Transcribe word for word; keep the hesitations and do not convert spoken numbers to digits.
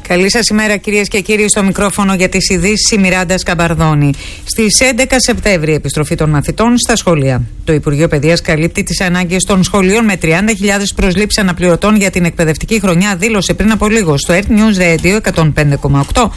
Καλή σας ημέρα, κυρίες και κύριοι, στο μικρόφωνο για τις ειδήσεις η Μιράντα Σκαμπαρδόνη. Στις έντεκα Σεπτέμβρη, επιστροφή των μαθητών στα σχολεία. Το Υπουργείο Παιδείας καλύπτει τις ανάγκες των σχολείων με τριάντα χιλιάδες προσλήψεις αναπληρωτών για την εκπαιδευτική χρονιά, δήλωσε πριν από λίγο στο Earth News Radio εκατόν πέντε κόμμα οκτώ